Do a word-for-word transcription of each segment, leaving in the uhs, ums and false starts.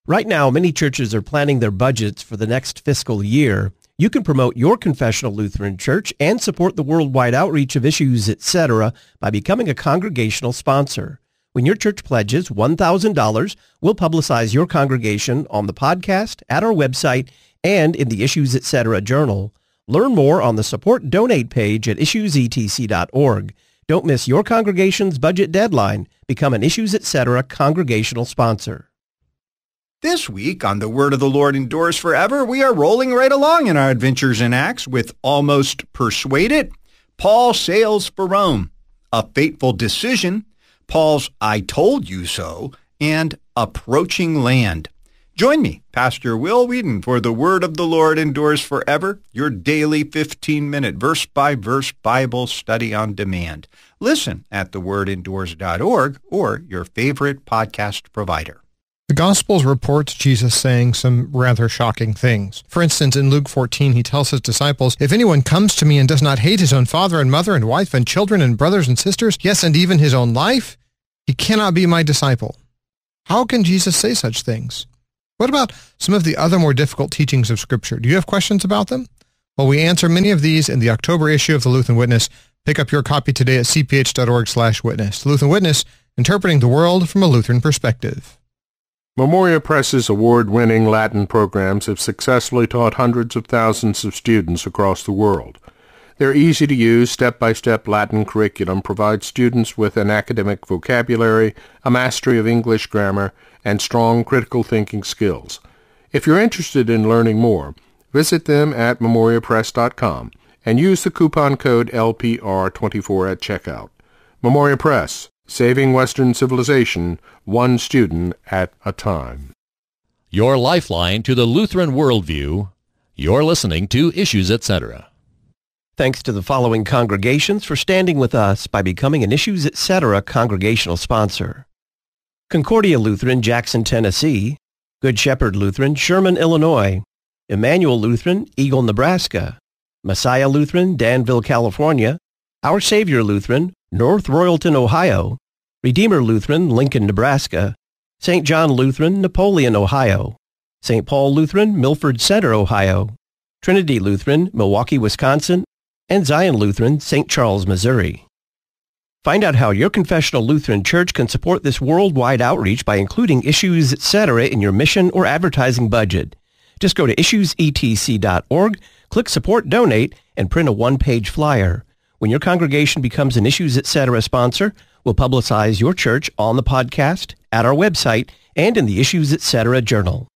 Right now, many churches are planning their budgets for the next fiscal year. You can promote your confessional Lutheran church and support the worldwide outreach of Issues, et cetera by becoming a congregational sponsor. When your church pledges one thousand dollars, we'll publicize your congregation on the podcast, at our website, and in the Issues, et cetera journal. Learn more on the Support Donate page at issues e t c dot org. Don't miss your congregation's budget deadline. Become an Issues, et cetera congregational sponsor. This week on The Word of the Lord Endures Forever, we are rolling right along in our adventures in Acts with Almost Persuaded, Paul Sails for Rome, A Fateful Decision, Paul's I Told You So, and Approaching Land. Join me, Pastor Will Whedon, for The Word of the Lord Endures Forever, your daily fifteen-minute verse-by-verse Bible study on demand. Listen at the word endures dot org or your favorite podcast provider. The Gospels report Jesus saying some rather shocking things. For instance, in Luke fourteen, he tells his disciples, "If anyone comes to me and does not hate his own father and mother and wife and children and brothers and sisters, yes, and even his own life, he cannot be my disciple." How can Jesus say such things? What about some of the other more difficult teachings of Scripture? Do you have questions about them? Well, we answer many of these in the October issue of the Lutheran Witness. Pick up your copy today at c p h dot org slash witness. The Lutheran Witness, interpreting the world from a Lutheran perspective. Memoria Press's award-winning Latin programs have successfully taught hundreds of thousands of students across the world. Their easy-to-use, step-by-step Latin curriculum provides students with an academic vocabulary, a mastery of English grammar, and strong critical thinking skills. If you're interested in learning more, visit them at memoria press dot com and use the coupon code L P R twenty-four at checkout. Memoria Press, saving Western civilization, one student at a time. Your lifeline to the Lutheran worldview. You're listening to Issues, et cetera. Thanks to the following congregations for standing with us by becoming an Issues, et cetera congregational sponsor. Concordia Lutheran, Jackson, Tennessee. Good Shepherd Lutheran, Sherman, Illinois. Emmanuel Lutheran, Eagle, Nebraska. Messiah Lutheran, Danville, California. Our Savior Lutheran, North Royalton, Ohio. Redeemer Lutheran, Lincoln, Nebraska. Saint John Lutheran, Napoleon, Ohio. Saint Paul Lutheran, Milford Center, Ohio. Trinity Lutheran, Milwaukee, Wisconsin. And Zion Lutheran, Saint Charles, Missouri. Find out how your confessional Lutheran church can support this worldwide outreach by including Issues, et cetera in your mission or advertising budget. Just go to issues e t c dot org, click Support Donate, and print a one-page flyer. When your congregation becomes an Issues, et cetera sponsor, we'll publicize your church on the podcast, at our website, and in the Issues, et cetera journal.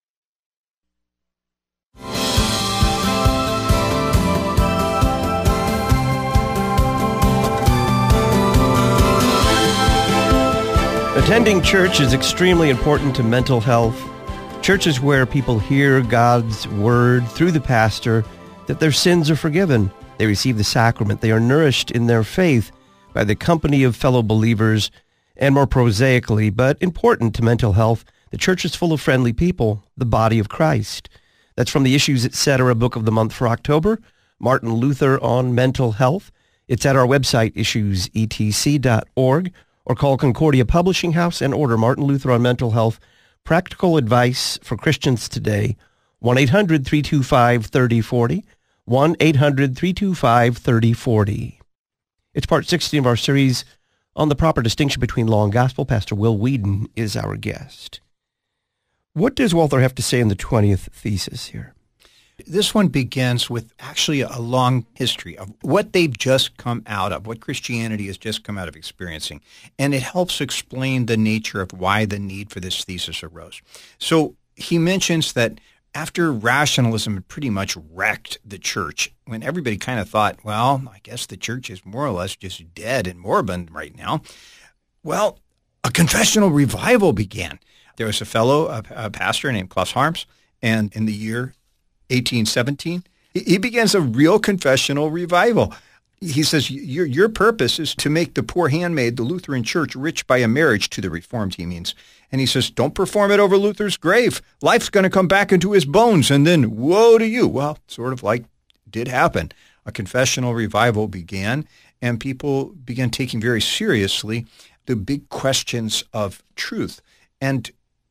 Attending church is extremely important to mental health. Church is where people hear God's word through the pastor that their sins are forgiven. They receive the sacrament. They are nourished in their faith by the company of fellow believers. And more prosaically, but important to mental health, the church is full of friendly people, the body of Christ. That's from the Issues, et cetera book of the month for October, Martin Luther on Mental Health. It's at our website, issues e t c dot org, or call Concordia Publishing House and order Martin Luther on Mental Health, Practical Advice for Christians Today, one eight hundred three two five three oh four oh, one eight hundred three two five three oh four oh. It's part sixteen of our series on the proper distinction between law and gospel. Pastor Will Whedon is our guest. What does Walther have to say in the twentieth thesis here? This one begins with actually a long history of what they've just come out of, what Christianity has just come out of experiencing. And it helps explain the nature of why the need for this thesis arose. So he mentions that after rationalism had pretty much wrecked the church, when everybody kind of thought, well, I guess the church is more or less just dead and moribund right now, well, a confessional revival began. There was a fellow, a, a pastor named Klaus Harms, and in the year eighteen seventeen, he begins a real confessional revival. He says, your, your purpose is to make the poor handmaid, the Lutheran Church, rich by a marriage to the Reformed, he means. And he says, don't perform it over Luther's grave. Life's going to come back into his bones, and then woe to you. Well, sort of like did happen. A confessional revival began, and people began taking very seriously the big questions of truth. And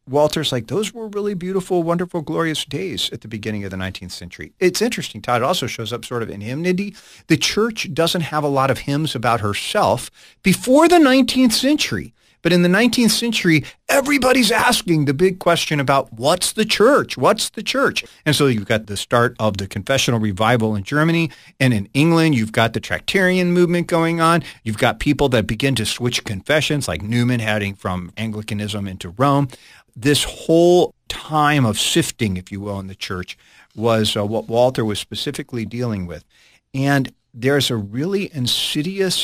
Walter's like, those were really beautiful, wonderful, glorious days at the beginning of the nineteenth century. It's interesting, Todd. It also shows up sort of in hymnody. The church doesn't have a lot of hymns about herself before the nineteenth century. But in the nineteenth century, everybody's asking the big question about what's the church? What's the church? And so you've got the start of the confessional revival in Germany. And in England, you've got the Tractarian movement going on. You've got people that begin to switch confessions, like Newman heading from Anglicanism into Rome. This whole time of sifting, if you will, in the church was uh, what Walther was specifically dealing with. And there's a really insidious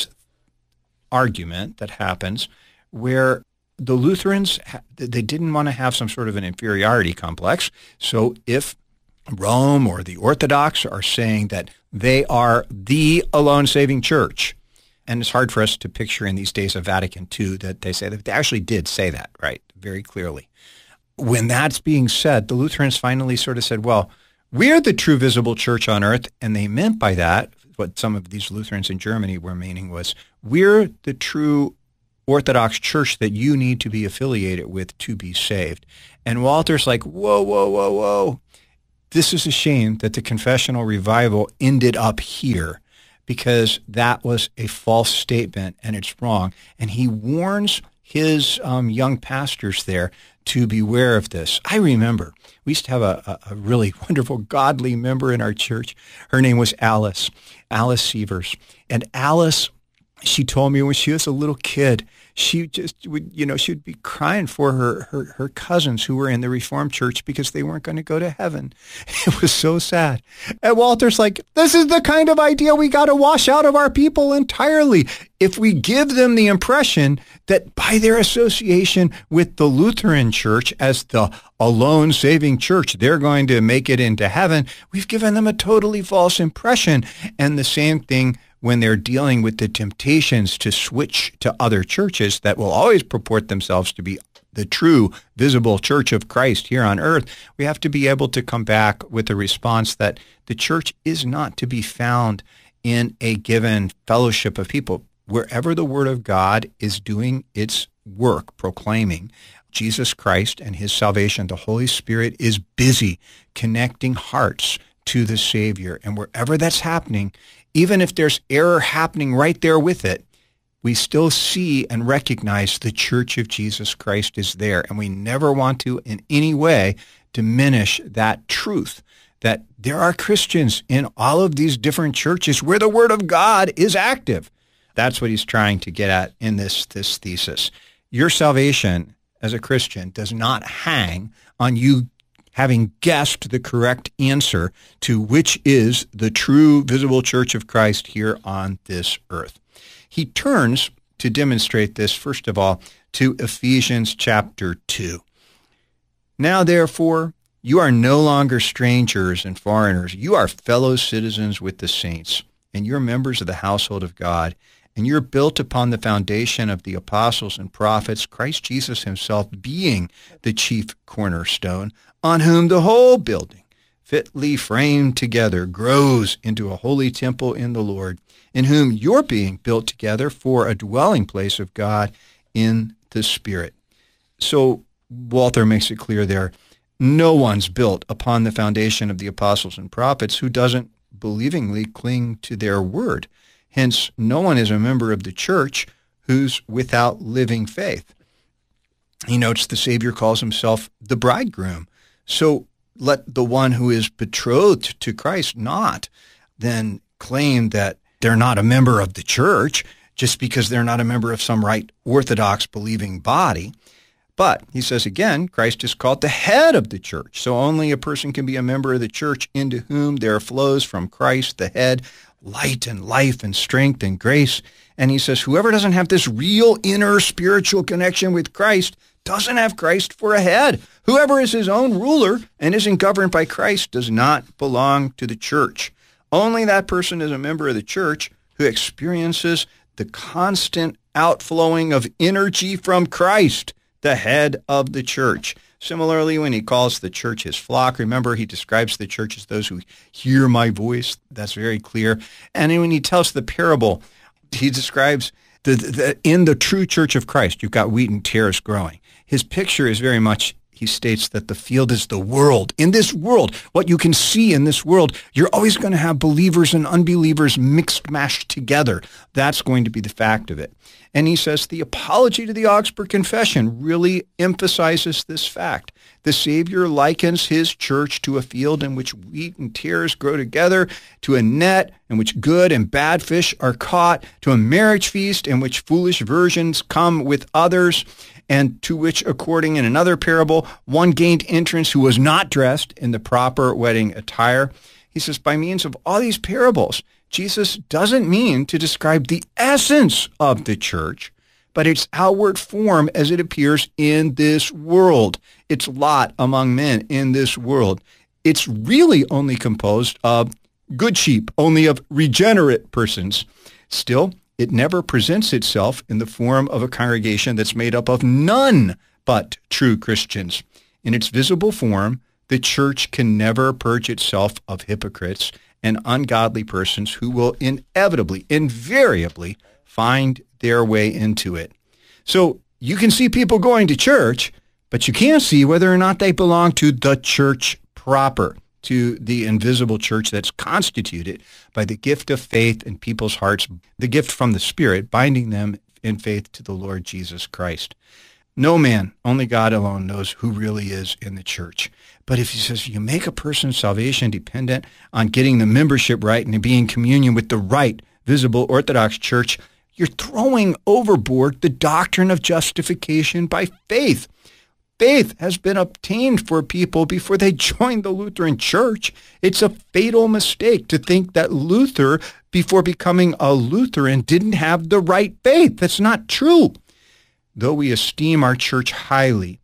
argument that happens where the Lutherans, they didn't want to have some sort of an inferiority complex. So if Rome or the Orthodox are saying that they are the alone saving church, and it's hard for us to picture in these days of Vatican Two that they say that they actually did say that, right, very clearly. When that's being said, the Lutherans finally sort of said, well, we're the true visible church on earth. And they meant by that, what some of these Lutherans in Germany were meaning was, we're the true Orthodox church that you need to be affiliated with to be saved. And Walter's like, whoa, whoa, whoa, whoa. This is a shame that the confessional revival ended up here, because that was a false statement and it's wrong. And he warns his um, young pastors there to beware of this. I remember we used to have a, a, a really wonderful, godly member in our church. Her name was Alice, Alice Sievers. And Alice, she told me when she was a little kid, she just would, you know, she would be crying for her, her, her cousins who were in the Reformed church because they weren't going to go to heaven. It was so sad. And Walter's like, this is the kind of idea we got to wash out of our people entirely. If we give them the impression that by their association with the Lutheran church as the alone saving church, they're going to make it into heaven, we've given them a totally false impression. And the same thing when they're dealing with the temptations to switch to other churches that will always purport themselves to be the true visible church of Christ here on earth, we have to be able to come back with a response that the church is not to be found in a given fellowship of people. Wherever the Word of God is doing its work, proclaiming Jesus Christ and his salvation, the Holy Spirit is busy connecting hearts to the Savior. And wherever that's happening, even if there's error happening right there with it, we still see and recognize the Church of Jesus Christ is there. And we never want to in any way diminish that truth, that there are Christians in all of these different churches where the Word of God is active. That's what he's trying to get at in this, this thesis. Your salvation as a Christian does not hang on you having guessed the correct answer to which is the true visible church of Christ here on this earth. He turns to demonstrate this, first of all, to Ephesians chapter two. Now, therefore, you are no longer strangers and foreigners. You are fellow citizens with the saints, and you're members of the household of God, and you're built upon the foundation of the apostles and prophets, Christ Jesus himself being the chief cornerstone, on whom the whole building, fitly framed together, grows into a holy temple in the Lord, in whom you're being built together for a dwelling place of God in the Spirit. So Walther makes it clear there, no one's built upon the foundation of the apostles and prophets who doesn't believingly cling to their word. Hence, no one is a member of the church who's without living faith. He notes the Savior calls himself the bridegroom. So let the one who is betrothed to Christ not then claim that they're not a member of the church just because they're not a member of some right Orthodox believing body. But he says again, Christ is called the head of the church. So only a person can be a member of the church into whom there flows from Christ, the head, light and life and strength and grace. And he says, whoever doesn't have this real inner spiritual connection with Christ doesn't have Christ for a head. Whoever is his own ruler and isn't governed by Christ does not belong to the church. Only that person is a member of the church who experiences the constant outflowing of energy from Christ, the head of the church. Similarly, when he calls the church his flock, remember he describes the church as those who hear my voice. That's very clear. And when he tells the parable, he describes the, the in the true church of Christ, you've got wheat and tares growing. His picture is very much He states that the field is the world. In this world, what you can see in this world, you're always going to have believers and unbelievers mixed, mashed together. That's going to be the fact of it. And he says the apology to the Augsburg Confession really emphasizes this fact. The Savior likens his church to a field in which wheat and tares grow together, to a net in which good and bad fish are caught, to a marriage feast in which foolish virgins come with others, and to which, according in another parable, one gained entrance who was not dressed in the proper wedding attire. He says, by means of all these parables, Jesus doesn't mean to describe the essence of the church, but its outward form as it appears in this world, its lot among men in this world. It's really only composed of good sheep, only of regenerate persons. Still, it never presents itself in the form of a congregation that's made up of none but true Christians. In its visible form, the church can never purge itself of hypocrites and ungodly persons who will inevitably, invariably find their way into it. So you can see people going to church, but you can't see whether or not they belong to the church proper, to the invisible church that's constituted by the gift of faith in people's hearts, the gift from the Spirit, binding them in faith to the Lord Jesus Christ. No man, only God alone knows who really is in the church. But if he says you make a person's salvation dependent on getting the membership right and being in communion with the right, visible Orthodox church, you're throwing overboard the doctrine of justification by faith. Faith has been obtained for people before they join the Lutheran Church. It's a fatal mistake to think that Luther, before becoming a Lutheran, didn't have the right faith. That's not true. Though we esteem our church highly,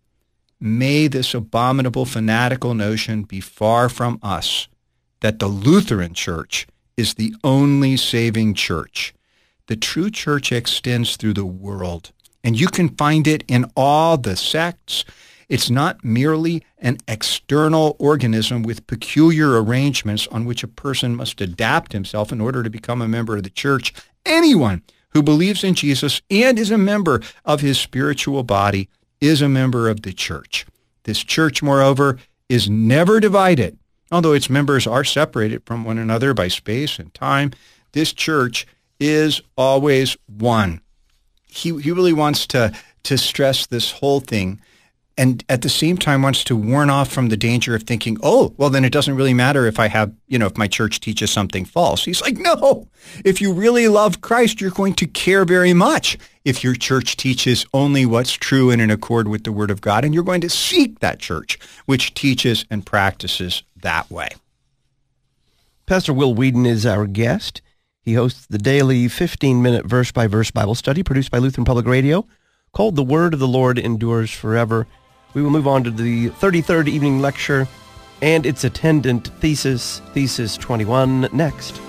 may this abominable fanatical notion be far from us, that the Lutheran Church is the only saving church. The true church extends through the world, and you can find it in all the sects. It's not merely an external organism with peculiar arrangements on which a person must adapt himself in order to become a member of the church. Anyone who believes in Jesus and is a member of his spiritual body is a member of the church. This church, moreover, is never divided. Although its members are separated from one another by space and time, this church is always one. He, he really wants to, to stress this whole thing, and at the same time wants to warn off from the danger of thinking, oh, well, then it doesn't really matter if I have, you know, if my church teaches something false. He's like, no, if you really love Christ, you're going to care very much if your church teaches only what's true and in accord with the Word of God, and you're going to seek that church which teaches and practices that way. Pastor Will Whedon is our guest. He hosts the daily fifteen-minute verse-by-verse Bible study produced by Lutheran Public Radio called The Word of the Lord Endures Forever. We will move on to the thirty-third evening lecture and its attendant thesis, Thesis twenty-one, next.